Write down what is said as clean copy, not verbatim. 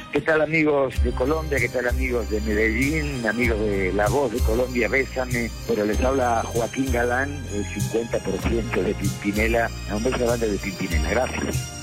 ¿Qué tal amigos de Colombia? ¿Qué tal amigos de Medellín? Amigos de La Voz de Colombia, Bésame. Pero les habla Joaquín Galán, el 50% de Pimpinela. Un beso grande de Pimpinela. Gracias.